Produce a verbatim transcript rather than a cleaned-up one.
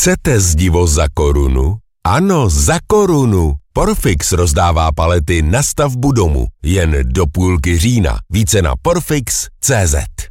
Chcete zdivo za korunu? Ano, za korunu. Porfix rozdává palety na stavbu domu. Jen do půlky října. Více na porfix tečka cé zet.